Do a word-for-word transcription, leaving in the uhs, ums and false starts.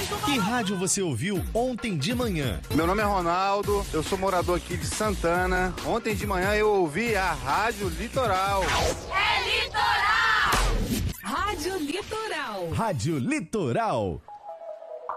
Que rádio você ouviu ontem de manhã? Meu nome é Ronaldo, eu sou morador aqui de Santana. Ontem de manhã eu ouvi a Rádio Litoral. É Litoral! Rádio Litoral. Rádio Litoral.